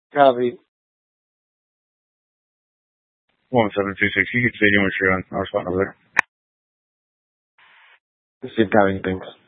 Copy. 1726. You can stay doing what you're on. I'll respond over there. Received, copy. Thanks.